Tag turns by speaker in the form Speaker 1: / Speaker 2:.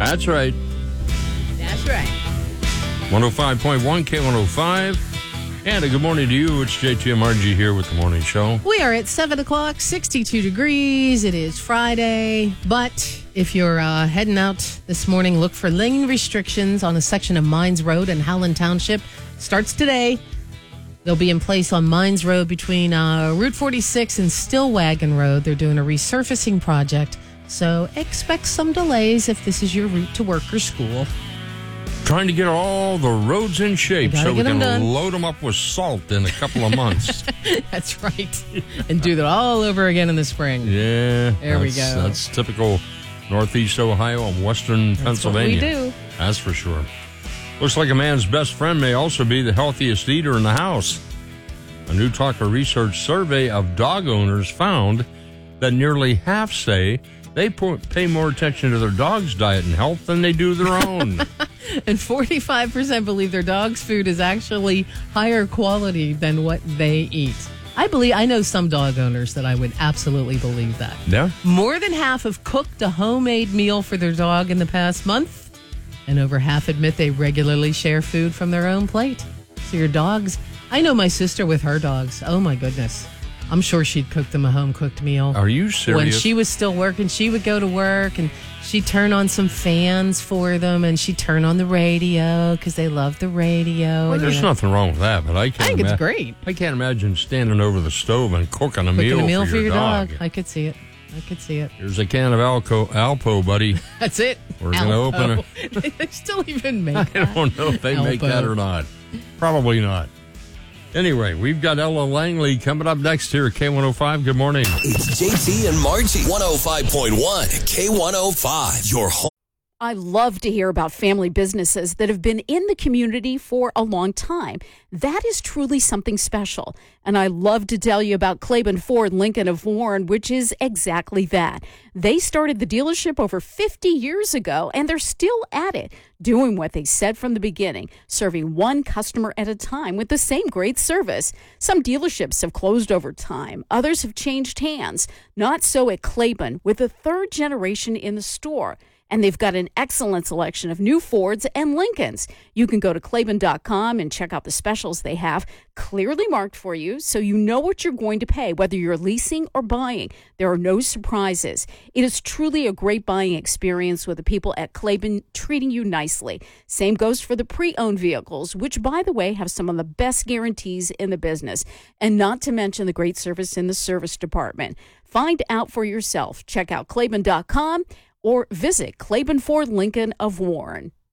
Speaker 1: That's right.
Speaker 2: That's right.
Speaker 1: 105.1 K105. And a good morning to you. It's JT and Margie here with the morning show.
Speaker 2: We are at 7 o'clock, 62 degrees. It is Friday. But if you're heading out this morning, look for lane restrictions on a section of Mines Road in Howland Township. Starts today. They'll be in place on Mines Road between Route 46 and Stillwagon Road. They're doing a resurfacing project. So expect some delays if this is your route to work or school.
Speaker 1: Trying to get all the roads in shape so we can load them up with salt in a couple of months.
Speaker 2: That's right. And do that all over again in the spring.
Speaker 1: Yeah.
Speaker 2: There we go.
Speaker 1: That's typical Northeast Ohio and Western Pennsylvania.
Speaker 2: That's what we do.
Speaker 1: That's for sure. Looks like a man's best friend may also be the healthiest eater in the house. A new Talker Research survey of dog owners found that nearly half say they pay more attention to their dog's diet and health than they do their own.
Speaker 2: And 45% believe their dog's food is actually higher quality than what they eat. I know some dog owners that I would absolutely believe that.
Speaker 1: Yeah.
Speaker 2: More than half have cooked a homemade meal for their dog in the past month, and over half admit they regularly share food from their own plate. So your dogs, I know my sister with her dogs. Oh my goodness. I'm sure she'd cook them a home-cooked meal.
Speaker 1: Are you serious?
Speaker 2: When she was still working, she would go to work and she'd turn on some fans for them and she'd turn on the radio because they love the radio.
Speaker 1: Well, there's nothing wrong with that, but I
Speaker 2: think it's great.
Speaker 1: I can't imagine standing over the stove and cooking a meal for your dog.
Speaker 2: I could see it.
Speaker 1: Here's a can of Alpo, buddy.
Speaker 2: That's it.
Speaker 1: We're going to open it.
Speaker 2: They still even make that.
Speaker 1: I don't know if they make that or not. Probably not. Anyway, we've got Ella Langley coming up next here at K105. Good morning.
Speaker 3: It's JT and Margie, 105.1 K105. Your home.
Speaker 4: I love to hear about family businesses that have been in the community for a long time. That is truly something special. And I love to tell you about Claiborne Ford Lincoln of Warren, which is exactly that. They started the dealership over 50 years ago, and they're still at it, doing what they said from the beginning, serving one customer at a time with the same great service. Some dealerships have closed over time. Others have changed hands. Not so at Claiborne, with the third generation in the store. And they've got an excellent selection of new Fords and Lincolns. You can go to Claiborne.com and check out the specials they have, clearly marked for you, so you know what you're going to pay, whether you're leasing or buying. There are no surprises. It is truly a great buying experience with the people at Claiborne treating you nicely. Same goes for the pre-owned vehicles, which, by the way, have some of the best guarantees in the business. And not to mention the great service in the service department. Find out for yourself. Check out Claiborne.com or visit Claiborne Ford Lincoln of Warren.